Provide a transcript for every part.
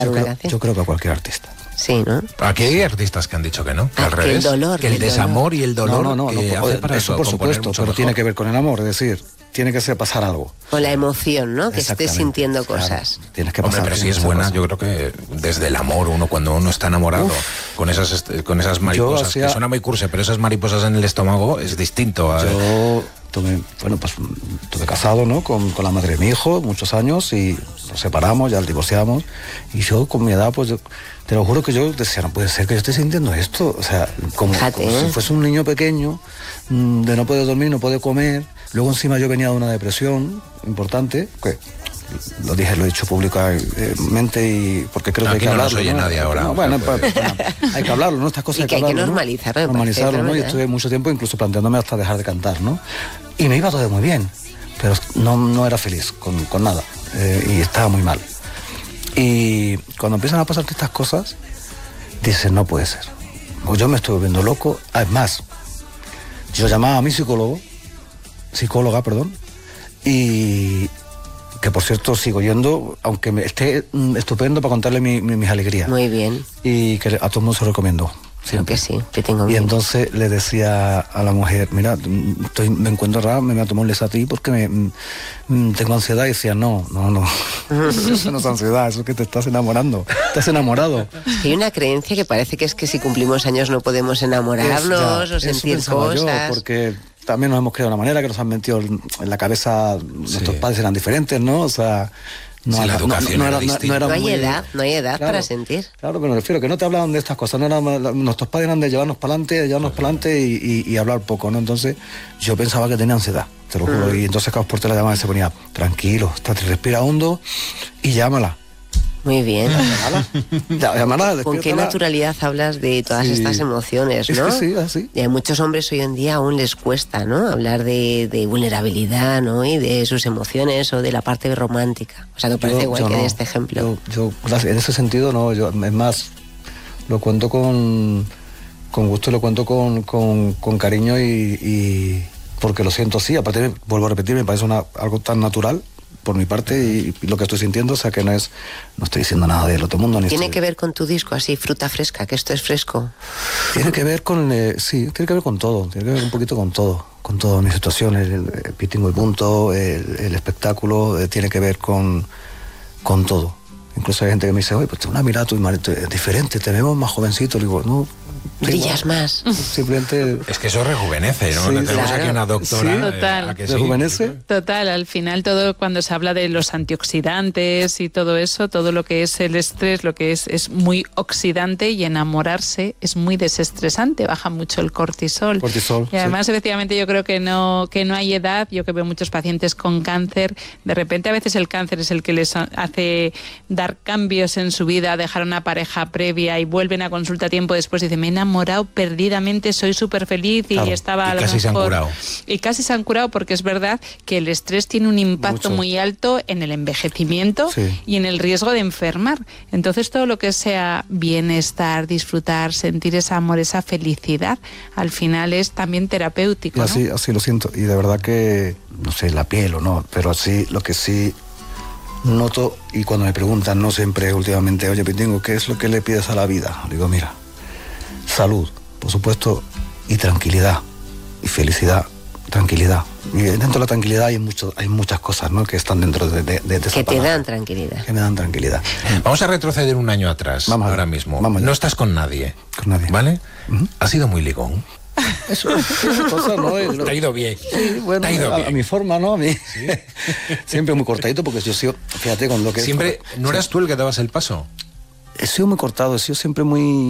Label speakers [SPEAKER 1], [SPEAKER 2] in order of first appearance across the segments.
[SPEAKER 1] Yo creo que a cualquier artista.
[SPEAKER 2] Sí, ¿no?
[SPEAKER 3] Aquí hay artistas que han dicho que no, que al revés.
[SPEAKER 2] Que el dolor.
[SPEAKER 3] Que el desamor y el dolor
[SPEAKER 1] No,
[SPEAKER 3] que hace para
[SPEAKER 1] eso por supuesto, pero tiene que ver con el amor, es decir, tiene que pasar algo.
[SPEAKER 2] Con la emoción, ¿no? Que estés sintiendo cosas.
[SPEAKER 1] Claro, tienes que pasar.
[SPEAKER 3] Hombre, pero si es buena, yo creo que desde el amor, cuando uno está enamorado, con esas mariposas, que suena muy cursi, pero esas mariposas en el estómago es distinto.
[SPEAKER 1] Yo tuve casado, ¿no? Con la madre de mi hijo muchos años y nos separamos, ya divorciamos, y yo con mi edad, pues te lo juro que yo decía, no puede ser que yo esté sintiendo esto, o sea, como si fuese un niño pequeño, de no poder dormir, no poder comer. Luego encima yo venía de una depresión importante, que lo he dicho públicamente, y porque creo que hay que hablarlo.
[SPEAKER 3] No nos oye nadie ahora.
[SPEAKER 1] No, bueno, hay que hablarlo, ¿no? Estas cosas
[SPEAKER 2] hay que normalizarlo.
[SPEAKER 1] Normalizarlo, ¿no? Y estuve mucho tiempo incluso planteándome hasta dejar de cantar, ¿no? Y me iba todo muy bien, pero no era feliz con nada, y estaba muy mal. Y cuando empiezan a pasarte estas cosas, dices, no puede ser. O yo me estoy volviendo loco. Además, yo llamaba a mi psicóloga, y que por cierto sigo yendo, aunque me esté estupendo, para contarle mis alegrías.
[SPEAKER 2] Muy bien.
[SPEAKER 1] Y que a todo el mundo se lo recomiendo.
[SPEAKER 2] Creo que sí, que tengo miedo.
[SPEAKER 1] Y entonces le decía a la mujer, mira, me encuentro raro, me voy a tomar un Lesatí porque tengo ansiedad. Y decía, no. Eso no es ansiedad, eso es que te estás enamorando. Estás enamorado.
[SPEAKER 2] Hay una creencia que parece que es que si cumplimos años no podemos enamorarnos o sentir cosas.
[SPEAKER 1] Yo, porque también nos hemos creado de una manera que nos han metido en la cabeza, nuestros padres eran diferentes, ¿no? O sea...
[SPEAKER 3] No
[SPEAKER 2] hay edad para sentir.
[SPEAKER 1] Claro, pero me refiero que no te hablaban de estas cosas. Nuestros padres eran de llevarnos para adelante y hablar poco, ¿no? Entonces yo pensaba que tenía ansiedad, te lo juro. Y entonces Carlos Porter la llamaba y se ponía, tranquilo, respira hondo y llámala.
[SPEAKER 2] Muy bien.
[SPEAKER 1] Llámala,
[SPEAKER 2] ¿Con qué naturalidad hablas de todas estas emociones, no?
[SPEAKER 1] Es que sí, así.
[SPEAKER 2] Y a muchos hombres hoy en día aún les cuesta, ¿no? Hablar de vulnerabilidad, ¿no? Y de sus emociones o de la parte romántica. O sea, ¿te parece igual que de este ejemplo?
[SPEAKER 1] Yo en ese sentido, no. Es más, lo cuento con gusto, lo cuento con cariño y porque lo siento así. Aparte, vuelvo a repetir, me parece algo tan natural por mi parte y lo que estoy sintiendo, o sea que no estoy diciendo nada del otro mundo.
[SPEAKER 2] ¿Tiene que ver con tu disco así, Fruta Fresca, que esto es fresco?
[SPEAKER 1] Tiene que ver con, tiene que ver con todo, tiene que ver un poquito con toda mi situación, el Pitingo y punto, el espectáculo, tiene que ver con todo. Incluso hay gente que me dice, oye, pues una mirada tu marido es diferente, te vemos más jovencito. Le digo, no.
[SPEAKER 2] Brillas más.
[SPEAKER 1] Simplemente...
[SPEAKER 3] Es que eso rejuvenece, ¿no?
[SPEAKER 1] Sí,
[SPEAKER 3] tenemos aquí una doctora.
[SPEAKER 4] Sí, total.
[SPEAKER 1] ¿Rejuvenece?
[SPEAKER 4] Total, al final todo cuando se habla de los antioxidantes y todo eso, todo lo que es el estrés, lo que es muy oxidante, y enamorarse es muy desestresante, baja mucho el cortisol. Y además, efectivamente, yo creo que no hay edad. Yo que veo muchos pacientes con cáncer, de repente a veces el cáncer es el que les hace dar cambios en su vida, dejar una pareja previa y vuelven a consulta tiempo después y dicen, me he enamorado perdidamente, soy súper feliz y estaba a lo mejor...
[SPEAKER 3] se han curado.
[SPEAKER 4] Y casi se han curado, porque es verdad que el estrés tiene un impacto muy alto en el envejecimiento y en el riesgo de enfermar. Entonces todo lo que sea bienestar, disfrutar, sentir ese amor, esa felicidad, al final es también terapéutico, ¿no?
[SPEAKER 1] Así lo siento, y de verdad que, no sé, la piel o no, pero así, lo que sí noto, y cuando me preguntan, no siempre últimamente, oye, Pitingo, ¿qué es lo que le pides a la vida? Digo, mira, salud, por supuesto, y tranquilidad, y felicidad, tranquilidad. Y dentro de la tranquilidad hay muchas cosas, ¿no?, que están dentro de esa
[SPEAKER 2] que te
[SPEAKER 1] palabra.
[SPEAKER 2] dan tranquilidad.
[SPEAKER 1] Que me dan tranquilidad.
[SPEAKER 3] Vamos a retroceder un año atrás, ahora mismo. No estás con nadie. ¿Vale? Ha sido muy ligón.
[SPEAKER 1] Eso cosa, ¿no?
[SPEAKER 3] Te ha ido bien.
[SPEAKER 1] Sí, bueno, a mi forma, ¿no? Siempre muy cortadito, porque yo sigo, fíjate, con lo que...
[SPEAKER 3] Siempre, ¿no eras tú el que dabas el paso?
[SPEAKER 1] He sido muy cortado, he sido siempre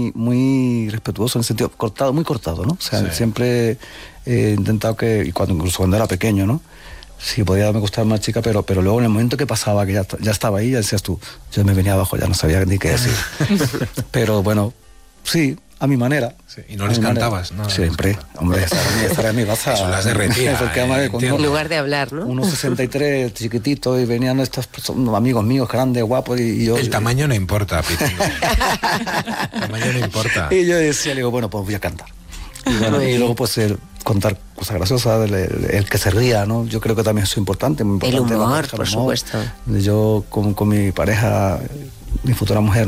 [SPEAKER 1] muy respetuoso, en el sentido muy cortado, ¿no? O sea, siempre he intentado que, incluso cuando era pequeño, ¿no? Sí, podía me gustar más chica, pero luego en el momento que pasaba, que ya estaba ahí, ya decías tú, yo me venía abajo, ya no sabía ni qué decir. Pero bueno, sí, a mi manera.
[SPEAKER 3] Sí, y no les cantabas, ¿no?
[SPEAKER 1] Siempre, hombre, esta era mi raza.
[SPEAKER 3] Eso las derretía.
[SPEAKER 2] En lugar de hablar, ¿no?
[SPEAKER 1] 1,63, chiquitito, y venían estos amigos míos grandes, guapos, y yo...
[SPEAKER 3] El tamaño no importa, Pitingo. El tamaño no importa.
[SPEAKER 1] Y yo decía, le digo, bueno, pues voy a cantar. Y, bueno, y luego pues contar cosas graciosas, el que se ría, ¿no? Yo creo que también es importante. Muy importante,
[SPEAKER 2] el humor, por supuesto.
[SPEAKER 1] Yo con mi pareja, mi futura mujer,